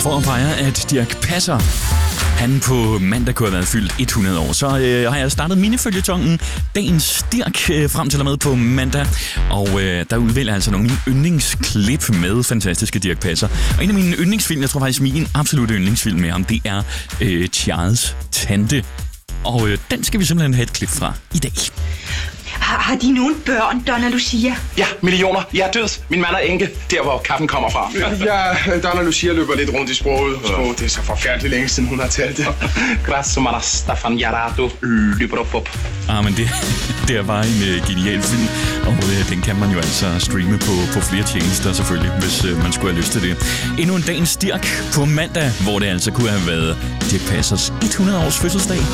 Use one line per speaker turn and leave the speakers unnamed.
For at fejre, at Dirch Passer, han på mandag kunne have været fyldt 100 år, så har jeg startet miniføljetongen Dagens Dirch frem til og med på mandag. Og der udvælger altså nogle af mine yndlingsklip med fantastiske Dirch Passer. Og en af mine yndlingsfilm, jeg tror faktisk min absolutte yndlingsfilm med ham, det er Charles' Tante. Og den skal vi simpelthen have et klip fra i dag.
Har de nogen børn, Donna Lucia?
Ja, millioner. Jeg er død. Min mand er enke, der hvor kaffen kommer fra.
Ja, Donna Lucia løber lidt rundt i sproget. Det er så forfærdeligt længe siden, hun har talt det.
Grasso Stefan Yarato Lybrop.
Men det er bare en genial film, og den kan man jo altså streame på flere tjenester selvfølgelig, hvis man skulle have lyst til det. Endnu en Dagens Dirch på mandag, hvor det altså kunne have været Dirch Passers 100 års fødselsdag.